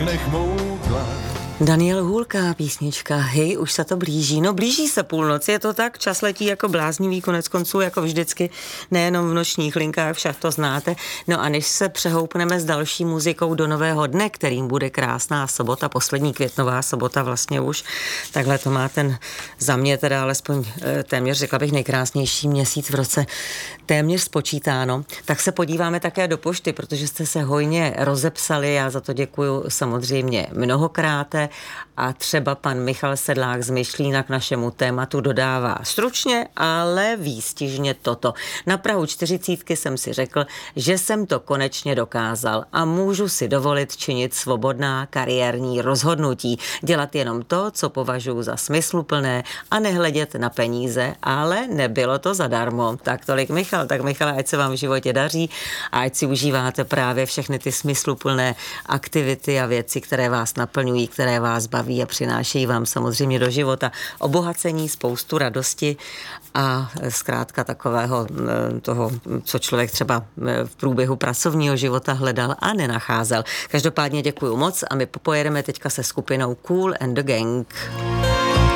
Nech mou dlaň. Daniel Hůlka, písnička Hej, už se to blíží. No blíží se půlnoc, je to tak, čas letí jako bláznivý, konec konců jako vždycky, nejenom v nočních linkách, však to znáte. No a než se přehoupneme s další muzikou do nového dne, kterým bude krásná sobota, poslední květnová sobota vlastně už, takhle to má ten za mě teda alespoň téměř, řekla bych, nejkrásnější měsíc v roce téměř spočítáno, tak se podíváme také do pošty, protože jste se hojně rozepsali, já za to děkuju samozřejmě mnohokrát. A třeba pan Michal Sedlák z Myšlína k našemu tématu dodává stručně, ale výstižně toto. Na prahu 40 jsem si řekl, že jsem to konečně dokázal a můžu si dovolit činit svobodná kariérní rozhodnutí. Dělat jenom to, co považuji za smysluplné a nehledět na peníze, ale nebylo to zadarmo. Tak tolik Michal, tak Michale, ať se vám v životě daří a ať si užíváte právě všechny ty smysluplné aktivity a věci, které vás naplňují, které vás baví a přinášejí vám samozřejmě do života obohacení, spoustu radosti a zkrátka takového toho, co člověk třeba v průběhu pracovního života hledal a nenacházel. Každopádně děkuju moc a my popojedeme teďka se skupinou Kool and the Gang.